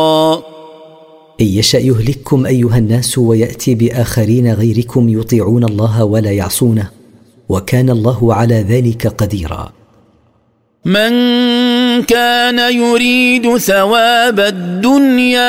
إن يشأ يهلككم أيها الناس ويأتي بآخرين غيركم يطيعون الله ولا يعصونه، وكان الله على ذلك قديرا. من كان يريد ثواب الدنيا